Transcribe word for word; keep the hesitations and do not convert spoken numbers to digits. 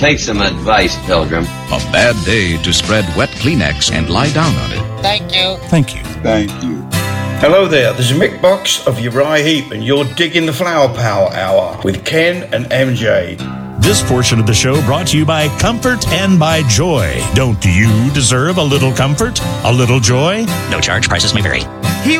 Take some advice, Pilgrim. A bad day to spread wet Kleenex and lie down on it. Thank you. Thank you. Thank you. Hello there, this is Mick Box of Uriah Heep, and you're digging the Flower Power Hour with Ken and M J. This portion of the show brought to you by Comfort and by Joy. Don't you deserve a little comfort? A little joy? No charge. Prices may vary.